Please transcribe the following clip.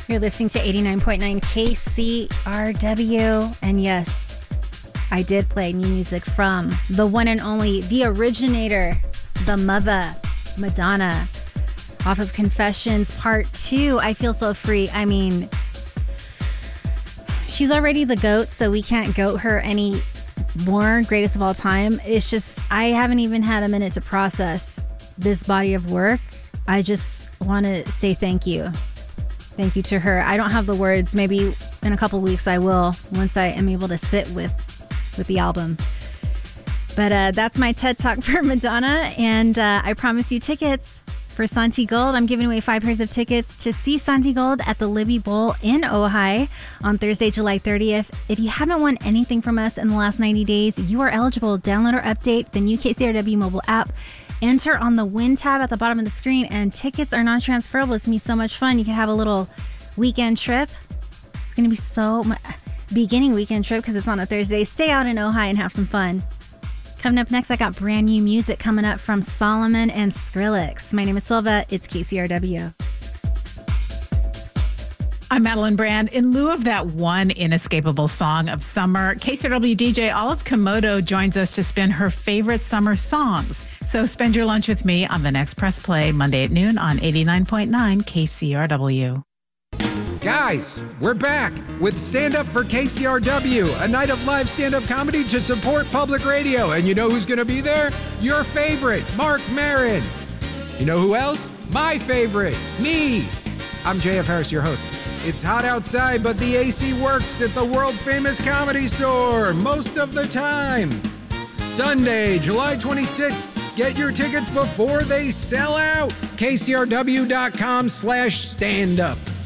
You're listening to 89.9 KCRW. And yes, I did play new music from the one and only, the originator, the mother, Madonna, off of Confessions Part 2, I Feel So Free. I mean, she's already the GOAT, so we can't GOAT her any more. Greatest of all time. It's just, I haven't even had a minute to process this body of work. I just want to say thank you. Thank you to her. I don't have the words. Maybe in a couple weeks I will, once I am able to sit with the album. But that's my TED Talk for Madonna. And I promise you tickets for Santi Gold. I'm giving away 5 pairs of tickets to see Santi Gold at the Libby Bowl in Ojai on Thursday, July 30th. If you haven't won anything from us in the last 90 days, you are eligible. Download or update the new KCRW mobile app. Enter on the win tab at the bottom of the screen, and tickets are non-transferable. It's going to be so much fun. You can have a little weekend trip. It's going to be so much. Beginning weekend trip because it's on a Thursday. Stay out in Ojai and have some fun. Coming up next, I got brand new music coming up from Solomon and Skrillex. My name is Silva. It's KCRW. I'm Madeline Brand. In lieu of that one inescapable song of summer, KCRW DJ Olive Komodo joins us to spin her favorite summer songs. So spend your lunch with me on the next Press Play, Monday at noon on 89.9 KCRW. Guys, we're back with Stand Up for KCRW, a night of live stand-up comedy to support public radio. And you know who's going to be there? Your favorite, Mark Maron. You know who else? My favorite, me. I'm JF Harris, your host. It's hot outside, but the AC works at the world-famous Comedy Store most of the time. Sunday, July 26th. Get your tickets before they sell out. KCRW.com/standup.